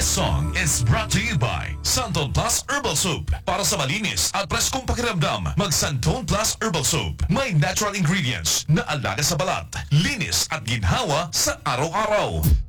This song is brought to you by Santon Plus Herbal Soup. Para sa malinis at preskong pakiramdam, mag Santon Plus Herbal Soup. May natural ingredients na alaga sa balat, linis at ginhawa sa araw-araw.